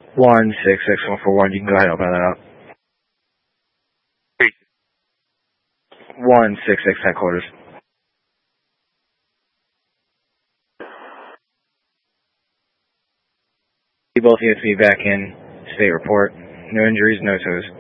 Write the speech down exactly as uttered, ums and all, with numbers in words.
one six six one four one, you can go ahead and open that up. one six six headquarters. You both need to be back in. State report. No injuries, no toes.